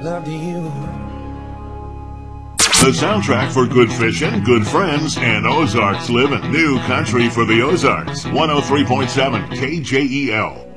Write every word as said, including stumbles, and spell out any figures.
love to you. The soundtrack for good fishing, good friends, and Ozarks living. New country for the Ozarks. one oh three point seven K J E L.